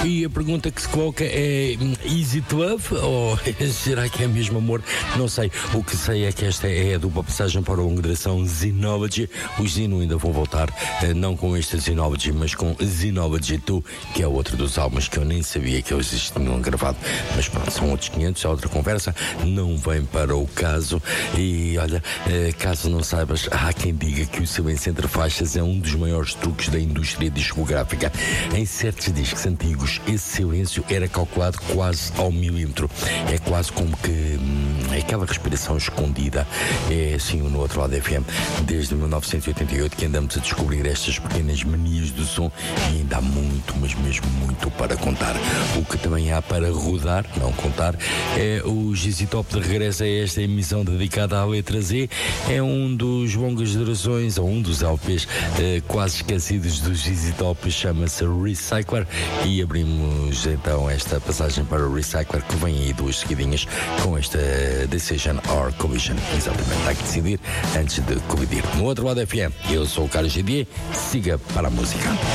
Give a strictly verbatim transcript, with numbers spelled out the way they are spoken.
E a pergunta que se coloca é: is it love? Ou será que é mesmo amor? Não sei. O que sei é que esta é a dupla passagem para a longa duração Xenology. Os Zino ainda vão voltar, não com este Xenology, mas com Xenology dois, que é outro dos álbuns que eu nem sabia que eles tinham gravado. Mas pronto, são outros quinhentos, é outra conversa. Não vem para o caso. E olha, caso não saibas, há quem diga que o silêncio entre faixas é um dos maiores truques da indústria discográfica. Em certos discos antigos, esse silêncio era calculado quase ao milímetro. É quase como que hum, aquela respiração escondida. É assim no outro lado da F M, desde mil novecentos e oitenta e oito, que andamos a descobrir estas pequenas manias do som, e ainda há muito, mas mesmo muito para contar. O que também há para rodar, não contar, é o Z Z Top de regresso a esta emissão dedicada à letra Z. É um dos longas durações, ou um dos L Ps eh, quase esquecidos do Z Z Top, chama-se Recycler, e abrimos então esta passagem para o Recycler, que vem aí duas seguidinhas com esta Decision or Collision. Exatamente, há que decidir antes de colidir. No outro lado da F M, eu sou o Carlos G D, siga para a música.